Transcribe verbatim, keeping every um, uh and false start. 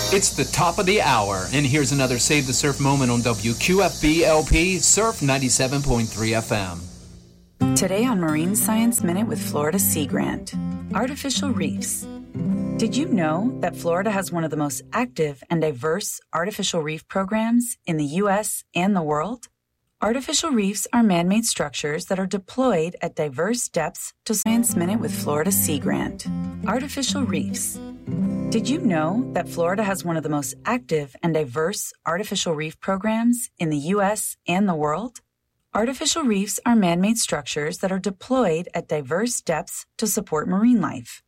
It's the top of the hour, and here's another Save the Surf moment on W Q F B L P Surf ninety-seven point three F M. Today on Marine Science Minute with Florida Sea Grant, artificial reefs. Did you know that Florida has one of the most active and diverse artificial reef programs in the U S and the world? Artificial reefs are man-made structures that are deployed at diverse depths to Science Minute with Florida Sea Grant. Artificial reefs. Did you know that Florida has one of the most active and diverse artificial reef programs in the U S and the world? Artificial reefs are man-made structures that are deployed at diverse depths to support marine life.